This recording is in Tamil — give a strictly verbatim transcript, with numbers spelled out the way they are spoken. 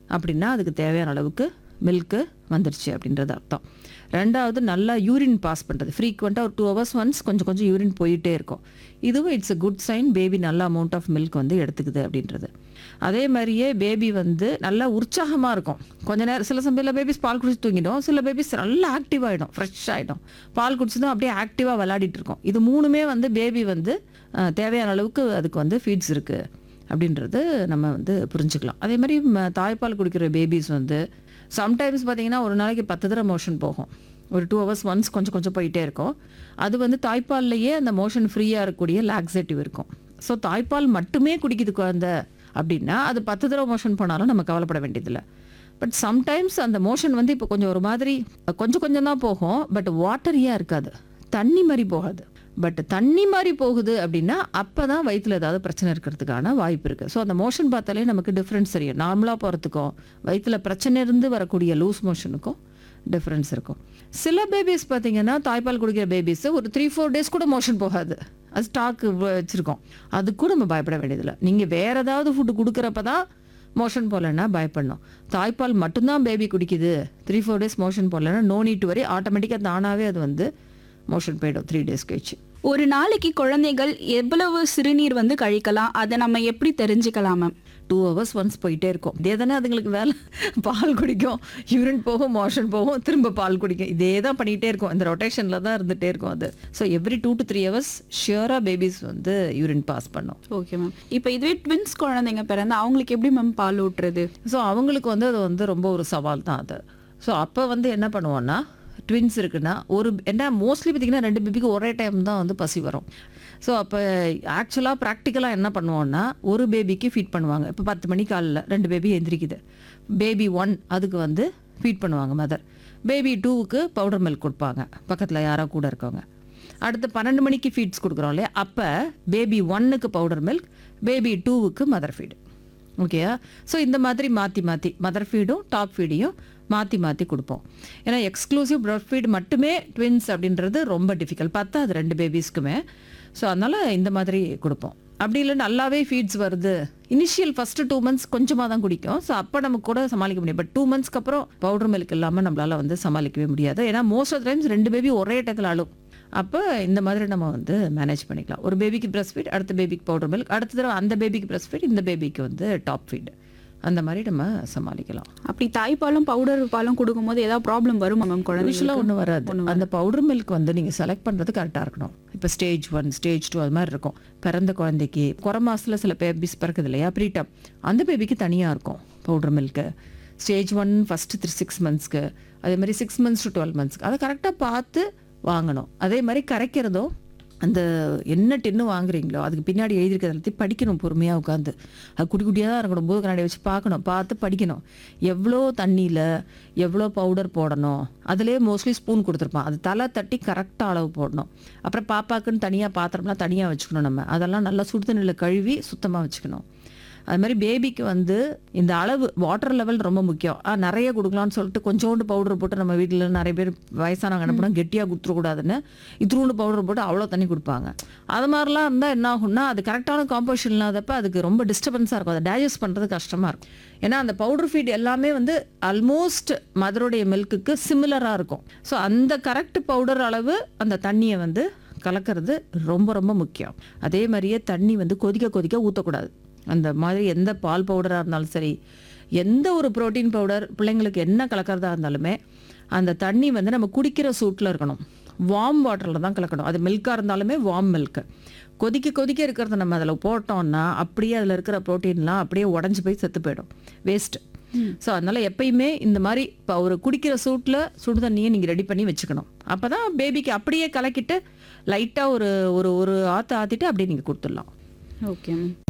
அப்படின்னா அதுக்கு தேவையான அளவுக்கு மில்க்கு வந்துடுச்சு அப்படின்றது அர்த்தம். ரெண்டாவது நல்லா யூரின் பாஸ் பண்ணுறது, ஃப்ரீக்வெண்ட்டாக ஒரு டூ ஹவர்ஸ் ஒன்ஸ் கொஞ்சம் கொஞ்சம் யூரின் போயிட்டே இருக்கும். இதுவும் it's a good sign, baby நல்ல அமௌண்ட் ஆஃப் மில்க் வந்து எடுத்துக்குது அப்படின்றது. அதே மாதிரியே பேபி வந்து நல்லா உற்சாகமாக இருக்கும். கொஞ்ச நேரம் சில சமயத்தில் பேபிஸ் பால் குடிச்சு தூங்கிடும், சில பேபிஸ் நல்லா ஆக்டிவ் ஆகிடும், ஃப்ரெஷ் ஆகிடும். பால் குடிச்சதும் அப்படியே ஆக்டிவாக விளையாடிட்டு இருக்கும். இது மூணுமே வந்து பேபி வந்து அஹ், தேவையான அளவுக்கு அதுக்கு வந்து ஃபீட்ஸ் இருக்குது அப்படின்றது நம்ம வந்து புரிஞ்சுக்கலாம். அதே மாதிரி ம- தாய்ப்பால் குடிக்கிற பேபிஸ் வந்து சம்டைம்ஸ் பார்த்தீங்கன்னா ஒரு நாளைக்கு பத்து தடவை மோஷன் போகும். ஒரு டூ ஹவர்ஸ் ஒன்ஸ் கொஞ்சம் கொஞ்சம் போயிட்டே இருக்கும். அது வந்து தாய்ப்பால்லையே அந்த மோஷன் ஃப்ரீயாக இருக்கக்கூடிய லாக்ஸேட்டிவ் இருக்கும். ஸோ தாய்ப்பால் மட்டுமே குடிக்குது குழந்தை அப்படின்னா அது பத்து தடவை மோஷன் போனாலும் நம்ம கவலைப்பட வேண்டியதில்லை. பட் சம்டைம்ஸ் அந்த மோஷன் வந்து இப்போ கொஞ்சம் ஒரு மாதிரி கொஞ்சம் கொஞ்சம் தான் போகும், பட் வாட்டரியாக இருக்காது, தண்ணி மாதிரி போகாது. பட் தண்ணி மாதிரி போகுது அப்படின்னா அப்போ தான் வயிற்றில் ஏதாவது பிரச்சனை இருக்கிறதுக்கான வாய்ப்பு இருக்குது. ஸோ அந்த மோஷன் பார்த்தாலே நமக்கு டிஃப்ரென்ஸ் தெரியும். நார்மலாக போகிறதுக்கும் வயிற்றில் பிரச்சனை இருந்து வரக்கூடிய லூஸ் மோஷனுக்கும் டிஃப்ரென்ஸ் இருக்கும். சில பேபிஸ் பார்த்தீங்கன்னா தாய்ப்பால் குடிக்கிற பேபிஸ் ஒரு த்ரீ ஃபோர் டேஸ் கூட மோஷன் போகாது, அது ஸ்டாக் வச்சுருக்கோம். அது கூட நம்ம பயப்பட வேண்டியதில்லை. நீங்கள் வேறு ஏதாவது ஃபுட்டு கொடுக்குறப்ப தான் மோஷன் போகலன்னா பயப்படணும். தாய்ப்பால் மட்டும்தான் பேபி குடிக்குது, த்ரீ ஃபோர் டேஸ் மோஷன் போகலன்னா நோ நீட் டு வரி, ஆட்டோமேட்டிக்காக தானாகவே அது வந்து மோஷன் போயிடும் த்ரீ டேஸ் கழிச்சு. ஒரு நாளைக்கு குழந்தைகள் எவ்வளவு சிறுநீர் வந்து கழிக்கலாம், அதை நம்ம எப்படி தெரிஞ்சுக்கலாம் மேம்? டூ ஹவர்ஸ் ஒன்ஸ் போயிட்டே இருக்கும். இதே தானே அதுங்களுக்கு வேலை. பால் குடிக்கும், யூரின் போகும், மோஷன் போகும், திரும்ப பால் குடிக்கும், இதே தான் பண்ணிகிட்டே இருக்கும். இந்த ரொட்டேஷனில் தான் இருந்துகிட்டே இருக்கும் அது. So every two to three hours ஷியராக babies வந்து யூரின் பாஸ் பண்ணும். Okay ma'am. இப்போ இதுவே ட்வின்ஸ் குழந்தைங்க பிறந்தா அவங்களுக்கு எப்படி மேம் பால் ஊட்டுறது? ஸோ அவங்களுக்கு வந்து அது வந்து ரொம்ப ஒரு சவால் தான் அது. ஸோ அப்போ வந்து என்ன பண்ணுவோன்னா, ட்வின்ஸ் இருக்குன்னா ஒரு என்ன மோஸ்ட்லி பார்த்திங்கன்னா ரெண்டு பேபிக்கு ஒரே டைம் தான் வந்து பசி வரும். ஸோ அப்போ ஆக்சுவலாக ப்ராக்டிக்கலாக என்ன பண்ணுவோன்னா ஒரு பேபிக்கு ஃபீட் பண்ணுவாங்க. இப்போ பத்து மணி காலையில் ரெண்டு பேபி எந்திரிக்குது, பேபி ஒன் அதுக்கு வந்து ஃபீட் பண்ணுவாங்க மதர். பேபி டூவுக்கு பவுடர் மில்க் கொடுப்பாங்க பக்கத்தில் யாரோ கூட இருக்கவங்க. அடுத்து பன்னெண்டு மணிக்கு ஃபீட்ஸ் கொடுக்குறோம் இல்லையா, அப்போ பேபி ஒன்னுக்கு powder milk, baby டூவுக்கு mother feed. ஓகேயா? ஸோ இந்த மாதிரி மாற்றி மாற்றி மதர் ஃபீடும் டாப் ஃபீடையும் மாற்றி மாற்றி கொடுப்போம். ஏன்னா எக்ஸ்க்ளூசிவ் ப்ரெஸ்ட் ஃபீட் மட்டுமே ட்வின்ஸ் அப்படின்றது ரொம்ப டிஃபிகல்ட், பார்த்தா அது ரெண்டு பேபிஸ்க்குமே. ஸோ அதனால் இந்த மாதிரி கொடுப்போம். அப்படி இல்லை நல்லாவே ஃபீட்ஸ் வருது, இனிஷியல் ஃபஸ்ட்டு டூ மந்த்ஸ் கொஞ்சமாக தான் குடிக்கும், ஸோ அப்போ நம்ம கூட சமாளிக்க முடியும். பட் டூ மந்த்ஸ்க்கு அப்புறம் பவுடர் மில்க் இல்லாமல் நம்மளால் வந்து சமாளிக்கவே முடியாது. ஏன்னா மோஸ்ட் ஆஃப் டைம்ஸ் ரெண்டு பேபி ஒரே இடத்துல அழும். அப்போ இந்த மாதிரி நம்ம வந்து மேனேஜ் பண்ணிக்கலாம். ஒரு பேபிக்கு ப்ரெஸ்ட் ஃபீட், அடுத்த பேபிக்கு பவுடர் மில்க், அடுத்த தடவை அந்த பேபிக்கு ப்ரெஸ்ட் ஃபீட், இந்த பேபிக்கு வந்து டாப் ஃபீட், அந்த மாதிரி நம்ம சமாளிக்கலாம். அப்படி தாய்ப்பாலும் பவுடர் பாலும் கொடுக்கும்போது ஏதாவது ப்ராப்ளம் வரும் மேம் குழந்தைங்களுக்கு? யூஸ்வலாக ஒன்றும் வராது. அந்த பவுடர் மில்க் வந்து நீங்கள் செலக்ட் பண்ணுறது கரெக்டாக இருக்கணும். இப்போ ஸ்டேஜ் ஒன் ஸ்டேஜ் டூ அது மாதிரி இருக்கும். பிறந்த குழந்தைக்கு குறை மாதத்தில் சில பேபிஸ் பிறக்குது இல்லையா, ப்ரீடம், அந்த பேபிக்கு தனியாக இருக்கும் powder milk. Stage one first three six மந்த்ஸ்க்கு, அதே மாதிரி சிக்ஸ் மந்த்ஸ் டு டுவெல் மந்த்ஸ்க்கு அதை கரெக்டாக பார்த்து வாங்கணும். அதே மாதிரி கரைக்கிறதும் அந்த என்ன டின்னு வாங்குறீங்களோ அதுக்கு பின்னாடி எழுதியிருக்கிறது எல்லாத்தையும் படிக்கணும் பொறுமையாக உட்காந்து. அது குட்டி குட்டியாக தான் இருக்கணும், போது கண்ணாடி வச்சு பார்க்கணும், பார்த்து படிக்கணும். எவ்வளோ தண்ணியில் எவ்வளோ பவுடர் போடணும், அதிலே மோஸ்ட்லி ஸ்பூன் கொடுத்துருப்பான், அது தலை தட்டி கரெக்டாக அளவு போடணும். அப்புறம் பாப்பாக்குன்னு தனியாக பாத்திரம்லாம் தனியாக வச்சுக்கணும். நம்ம அதெல்லாம் நல்லா சுடு தண்ணியில் கழுவி சுத்தமாக வச்சுக்கணும். அது மாதிரி பேபிக்கு வந்து இந்த அளவு வாட்டர் லெவல் ரொம்ப முக்கியம். ஆ நிறைய கொடுக்கலான்னு சொல்லிட்டு கொஞ்சோண்டு பவுடர் போட்டு நம்ம வீட்டில் நிறைய பேர் வயசானவங்க என்ன பண்ணால் கெட்டியாக கொடுத்துடக்கூடாதுன்னு இத்திரூண்டு பவுடர் போட்டு அவ்வளோ தண்ணி கொடுப்பாங்க. அது மாதிரிலாம் இருந்தால் என்ன ஆகும்னா அது கரெக்டான காம்போசிஷன் இல்லாதப்ப அதுக்கு ரொம்ப டிஸ்டர்பன்ஸாக இருக்கும், அதை டைஜஸ்ட் பண்ணுறது கஷ்டமாக இருக்கும். ஏன்னா அந்த பவுடர் ஃபீட் எல்லாமே வந்து ஆல்மோஸ்ட் மதருடைய மில்க்குக்கு சிமிலராக இருக்கும். ஸோ அந்த கரெக்ட் பவுடர் அளவு அந்த தண்ணியை வந்து கலக்கிறது ரொம்ப ரொம்ப முக்கியம். அதே மாதிரியே தண்ணி வந்து கொதிக்க கொதிக்க ஊற்றக்கூடாது. அந்த மாதிரி எந்த பால் பவுடராக இருந்தாலும் சரி, எந்த ஒரு ப்ரோட்டீன் பவுடர் பிள்ளைங்களுக்கு என்ன கலக்கிறதா இருந்தாலுமே அந்த தண்ணி வந்து நம்ம குடிக்கிற சூட்டில் இருக்கணும். வார்ம் வாட்டரில் தான் கலக்கணும். அது மில்காக இருந்தாலுமே வார்ம் மில்க்கு. கொதிக்க கொதிக்க இருக்கிறத நம்ம அதில் போட்டோம்னா அப்படியே அதில் இருக்கிற ப்ரோட்டீன்லாம் அப்படியே உடஞ்சி போய் செத்து போயிடும், வேஸ்ட்டு. ஸோ அதனால் எப்பயுமே இந்த மாதிரி இப்போ ஒரு குடிக்கிற சூட்டில் சுடு தண்ணியை நீங்கள் ரெடி பண்ணி வச்சுக்கணும். அப்போ தான் பேபிக்கு அப்படியே கலக்கிட்டு லைட்டாக ஒரு ஒரு ஒரு ஆற்று ஆற்றிட்டு அப்படியே நீங்கள் கொடுத்துடலாம். Okay ma'am.